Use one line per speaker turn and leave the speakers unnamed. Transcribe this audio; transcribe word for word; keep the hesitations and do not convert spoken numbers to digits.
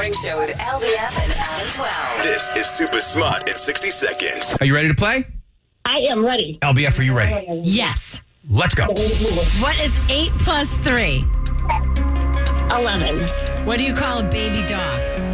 Morning Show with L B F and Adam twelve.
This is Super Smart in sixty seconds.
Are you ready to play?
I am ready.
L B F, are you ready?
Yes.
Let's go.
What is eight plus three?
eleven.
What do you call a baby dog?